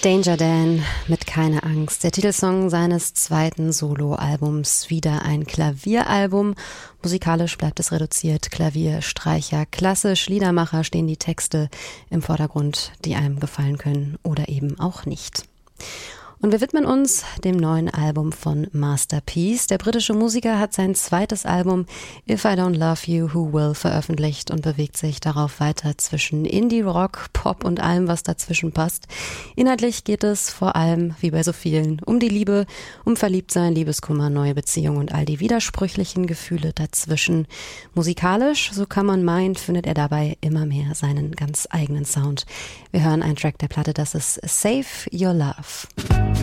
Danger Dan mit Keine Angst, der Titelsong seines zweiten Soloalbums, wieder ein Klavieralbum. Musikalisch bleibt es reduziert, Klavier, Streicher, klassisch, Liedermacher stehen die Texte im Vordergrund, die einem gefallen können oder eben auch nicht. Und wir widmen uns dem neuen Album von Masterpiece. Der britische Musiker hat sein zweites Album If I Don't Love You, Who Will veröffentlicht und bewegt sich darauf weiter zwischen Indie, Rock, Pop und allem, was dazwischen passt. Inhaltlich geht es vor allem, wie bei so vielen, um die Liebe, um Verliebtsein, Liebeskummer, neue Beziehungen und all die widersprüchlichen Gefühle dazwischen. Musikalisch, so kann man meinen, findet er dabei immer mehr seinen ganz eigenen Sound. Wir hören einen Track der Platte, das ist Save Your Love.